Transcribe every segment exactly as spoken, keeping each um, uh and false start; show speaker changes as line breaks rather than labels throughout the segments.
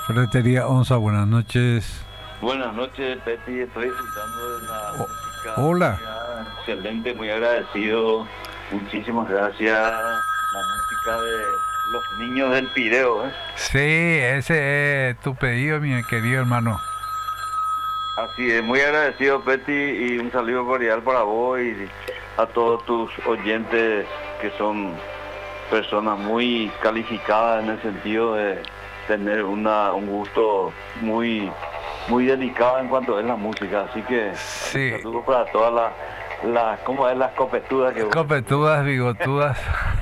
Ferretería Onza, buenas noches.
Buenas noches, Peti. Estoy disfrutando de la
O-
música.
hola.
Muy excelente, muy agradecido. Muchísimas gracias. La música de los niños del Pireo, ¿eh?
Sí, ese es tu pedido, mi querido hermano.
Así es, muy agradecido, Peti, y un saludo cordial para vos y a todos tus oyentes que son personas muy calificadas en el sentido de tener una, un gusto muy muy delicado en cuanto es la música, así que
Sí,
un saludo para todas las las ¿cómo es? Las copetudas que vos-
copetudas, bigotudas.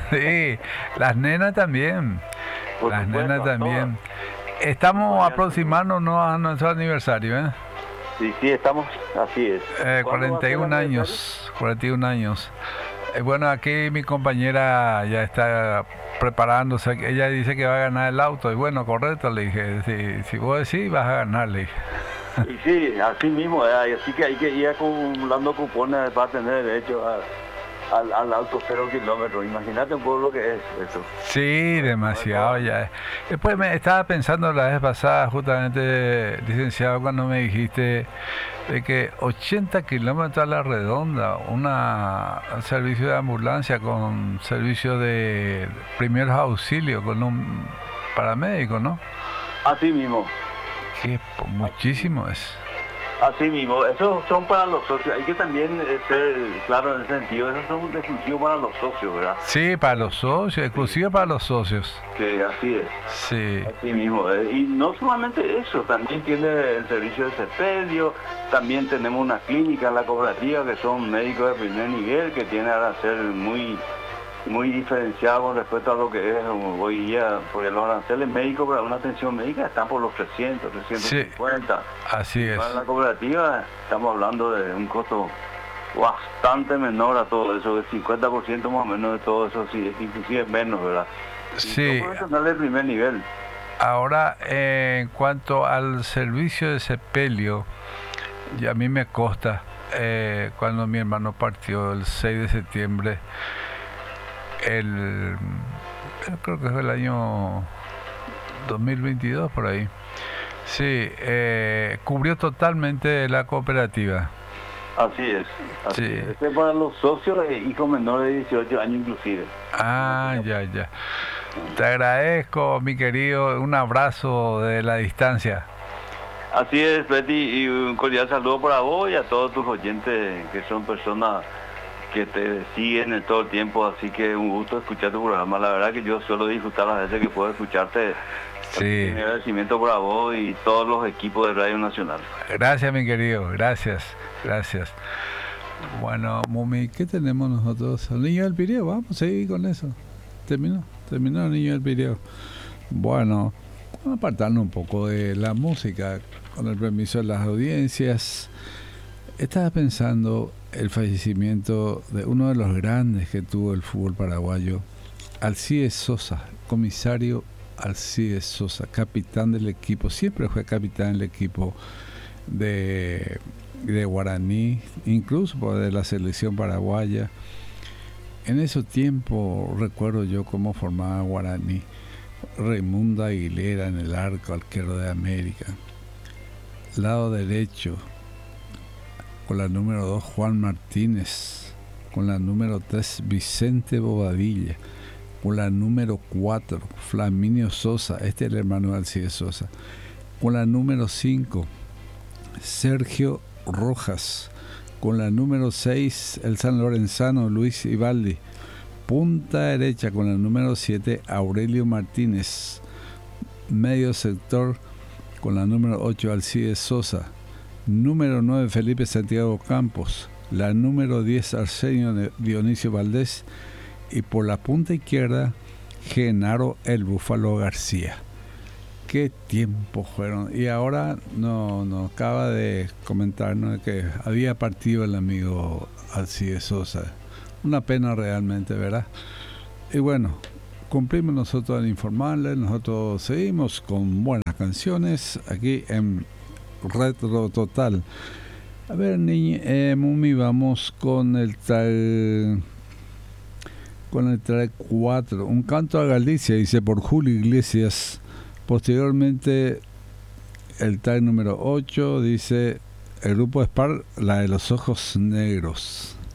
Sí, las nenas también.
por
Las
supuesto,
nenas
a
también.
todas.
Estamos
Vaya,
aproximándonos a nuestro aniversario, ¿eh?
sí, sí, estamos, así es.
Eh,
¿Cuándo va a
cuarenta y
ser el
un
aniversario?
años, cuarenta y un años. Eh, bueno, aquí mi compañera ya está preparándose. Ella dice que va a ganar el auto. Y bueno, correcto, le dije. Si, si vos decís, vas a ganar, le dije.
Y sí, así mismo, ¿eh? Así que hay que ir acumulando cupones para tener derecho a- al, al auto cero kilómetros. Imagínate un poco lo que es eso.
Sí, demasiado ya. Después me estaba pensando la vez pasada, justamente, licenciado, cuando me dijiste de que ochenta kilómetros a la redonda, una un servicio de ambulancia con servicio de primeros auxilios, con un paramédico, ¿no?
Así mismo.
Que po- muchísimo es.
Así mismo, esos son para los socios, hay que también eh, ser claro en ese sentido, esos son exclusivos para los socios, ¿verdad?
Sí, para los socios, exclusivo para los socios.
Que así es,
Sí,
así mismo. eh. Y no solamente eso, también tiene el servicio de sepelio, también tenemos una clínica en la cooperativa que son médicos de primer nivel que tienen a ser muy muy diferenciado con respecto a lo que es hoy día, porque los aranceles médicos para una atención médica están por los trescientos, trescientos cincuenta.
así es.
Para la cooperativa estamos hablando de un costo bastante menor a todo eso, el cincuenta por ciento más o menos de todo eso, sí, inclusive menos, ¿verdad?
Sí,
No el primer nivel.
ahora eh, en cuanto al servicio de sepelio, y a mí me consta, eh, cuando mi hermano partió el seis de septiembre, el, yo creo que fue el año dos mil veintidós por ahí. Sí, eh, cubrió totalmente la cooperativa.
Así es. Así
Sí.
es. Este es para los socios e hijos menores de dieciocho años inclusive.
Ah, ya, ya. Te agradezco, mi querido, un abrazo de la distancia.
Así es, Betty, y un cordial saludo para vos y a todos tus oyentes que son personas que te siguen en todo el tiempo, así que un gusto escuchar tu programa. La verdad que yo suelo disfrutar las veces que puedo escucharte.
Sí.
Mi agradecimiento para vos y todos los equipos de Radio Nacional.
Gracias, mi querido, gracias, gracias. Bueno, Mumi, ¿qué tenemos nosotros? El niño del Pireo, vamos a seguir con eso. Terminó, terminó el niño del Pireo. Bueno, vamos a apartarnos un poco de la música, con el permiso de las audiencias. Estaba pensando el fallecimiento de uno de los grandes que tuvo el fútbol paraguayo, Alcides Sosa, comisario Alcides Sosa, capitán del equipo, siempre fue capitán del equipo de, de Guaraní, incluso de la selección paraguaya. En ese tiempo recuerdo yo cómo formaba Guaraní. Raimundo Aguilera en el arco, arquero de América. Lado derecho, con la número dos Juan Martínez, con la número tres Vicente Bobadilla, con la número cuatro Flaminio Sosa, este es el hermano de Alcides Sosa, con la número cinco Sergio Rojas, con la número seis el sanlorenzano Luis Ibaldi, punta derecha con la número siete Aurelio Martínez, medio sector con la número ocho Alcides Sosa, número nueve Felipe Santiago Campos, la número diez Arsenio Dionisio Valdés y por la punta izquierda Genaro el Búfalo García. Qué tiempos fueron. Y ahora no, nos acaba de comentarnos que había partido el amigo Alcides Sosa. Una pena realmente, ¿verdad? Y bueno, cumplimos nosotros en informarles. Nosotros seguimos con buenas canciones aquí en Retro Total. A ver, niña, eh, Mumi, vamos con el tal con el track cuatro, un canto a Galicia, dice por Julio Iglesias. Posteriormente el tag número ocho dice, el grupo Spar, la de los ojos negros.